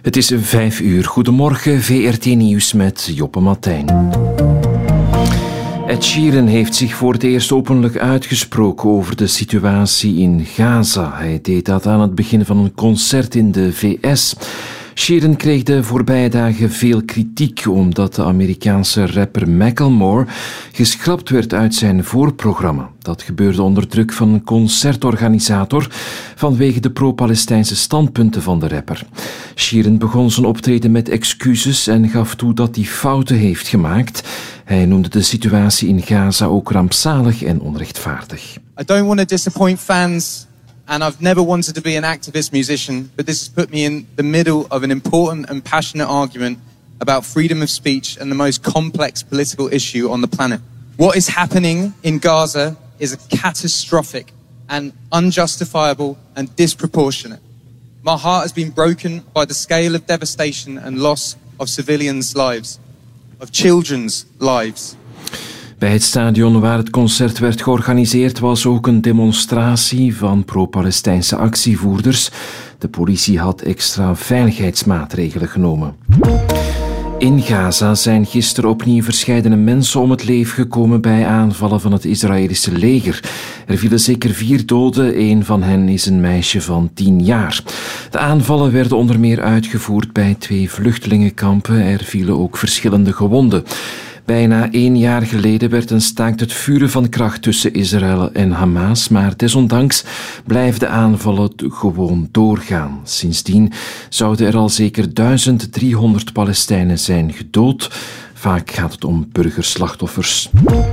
Het is 5 uur. Goedemorgen, VRT Nieuws met Joppe Martijn. Ed Sheeran heeft zich voor het eerst openlijk uitgesproken over de situatie in Gaza. Hij deed dat aan het begin van een concert in de VS. Sheeran kreeg de voorbije dagen veel kritiek omdat de Amerikaanse rapper Macklemore geschrapt werd uit zijn voorprogramma. Dat gebeurde onder druk van een concertorganisator vanwege de pro-Palestijnse standpunten van de rapper. Sheeran begon zijn optreden met excuses en gaf toe dat hij fouten heeft gemaakt. Hij noemde de situatie in Gaza ook rampzalig en onrechtvaardig. I don't want to disappoint fans. And I've never wanted to be an activist musician, but this has put me in the middle of an important and passionate argument about freedom of speech and the most complex political issue on the planet. What is happening in Gaza is catastrophic and unjustifiable and disproportionate. My heart has been broken by the scale of devastation and loss of civilians' lives, of children's lives. Bij het stadion waar het concert werd georganiseerd was ook een demonstratie van pro-Palestijnse actievoerders. De politie had extra veiligheidsmaatregelen genomen. In Gaza zijn gisteren opnieuw verscheidene mensen om het leven gekomen bij aanvallen van het Israëlische leger. Er vielen zeker 4 doden, 1 van hen is een meisje van 10 jaar. De aanvallen werden onder meer uitgevoerd bij 2 vluchtelingenkampen. Er vielen ook verschillende gewonden. Bijna 1 jaar geleden werd een staakt het vuren van kracht tussen Israël en Hamas, maar desondanks blijven de aanvallen gewoon doorgaan. Sindsdien zouden er al zeker 1300 Palestijnen zijn gedood. Vaak gaat het om burgerslachtoffers.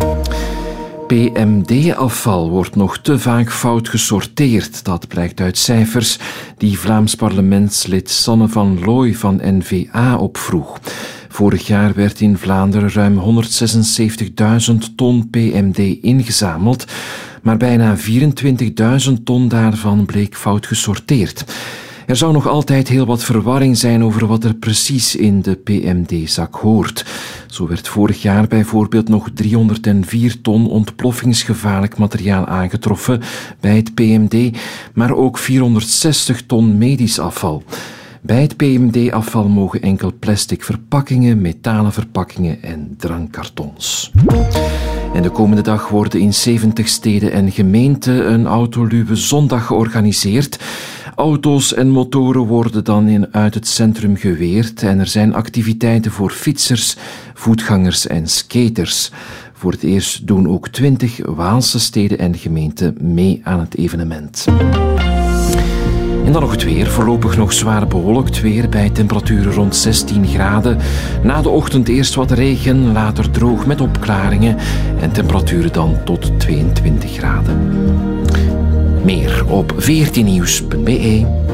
PMD-afval wordt nog te vaak fout gesorteerd. Dat blijkt uit cijfers die Vlaams parlementslid Sanne van Looy van N-VA opvroeg. Vorig jaar werd in Vlaanderen ruim 176.000 ton PMD ingezameld, maar bijna 24.000 ton daarvan bleek fout gesorteerd. Er zou nog altijd heel wat verwarring zijn over wat er precies in de PMD-zak hoort. Zo werd vorig jaar bijvoorbeeld nog 304 ton ontploffingsgevaarlijk materiaal aangetroffen bij het PMD, maar ook 460 ton medisch afval. Bij het PMD-afval mogen enkel plastic verpakkingen, metalen verpakkingen en drankkartons. En de komende dag worden in 70 steden en gemeenten een autoluwe zondag georganiseerd. Auto's en motoren worden dan uit het centrum geweerd en er zijn activiteiten voor fietsers, voetgangers en skaters. Voor het eerst doen ook 20 Waalse steden en gemeenten mee aan het evenement. En dan nog het weer. Voorlopig nog zwaar bewolkt weer bij temperaturen rond 16 graden. Na de ochtend eerst wat regen, later droog met opklaringen en temperaturen dan tot 22 graden. Meer op vrtnieuws.be.